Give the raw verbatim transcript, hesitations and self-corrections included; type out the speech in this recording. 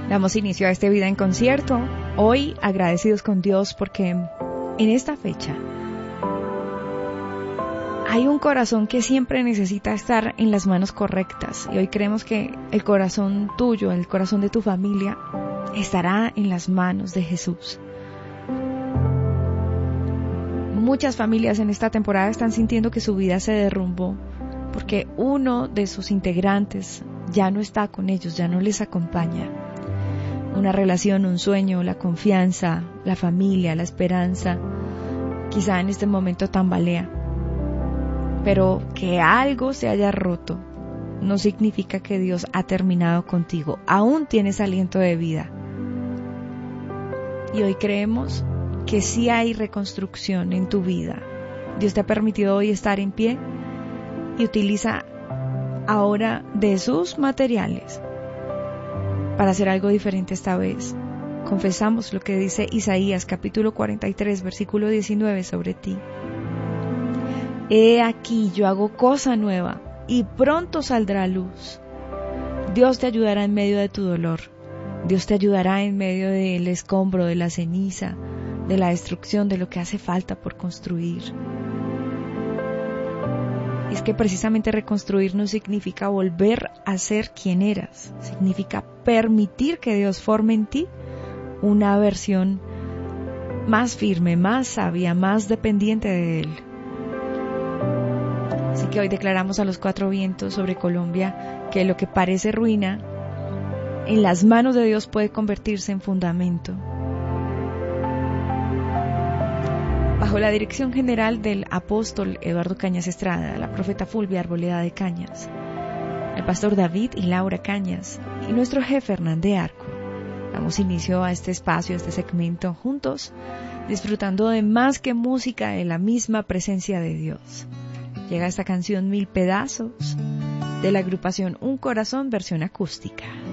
Damos inicio a este Vida en Concierto, hoy agradecidos con Dios porque en esta fecha hay un corazón que siempre necesita estar en las manos correctas y hoy creemos que el corazón tuyo, el corazón de tu familia estará en las manos de Jesús. Muchas familias en esta temporada están sintiendo que su vida se derrumbó porque uno de sus integrantes ya no está con ellos, ya no les acompaña. Una relación, un sueño, la confianza, la familia, la esperanza, quizá en este momento tambalea. Pero que algo se haya roto no significa que Dios ha terminado contigo. Aún tienes aliento de vida. Y hoy creemos que sí hay reconstrucción en tu vida. Dios te ha permitido hoy estar en pie y utiliza ahora de sus materiales para hacer algo diferente esta vez. Confesamos lo que dice Isaías capítulo cuarenta y tres versículo diecinueve sobre ti. He aquí yo hago cosa nueva y pronto saldrá luz. Dios te ayudará en medio de tu dolor. Dios te ayudará en medio del escombro, de la ceniza, de la destrucción, de lo que hace falta por construir. Es que precisamente reconstruir no significa volver a ser quien eras, significa permitir que Dios forme en ti una versión más firme, más sabia, más dependiente de Él. Así que hoy declaramos a los cuatro vientos sobre Colombia que lo que parece ruina, en las manos de Dios puede convertirse en fundamento. Bajo la dirección general del apóstol Eduardo Cañas Estrada, la profeta Fulvia Arboleda de Cañas, el pastor David y Laura Cañas y nuestro jefe Hernán de Arco, damos inicio a este espacio, a este segmento juntos, disfrutando de más que música, de la misma presencia de Dios. Llega esta canción Mil Pedazos de la agrupación Un Corazón versión acústica.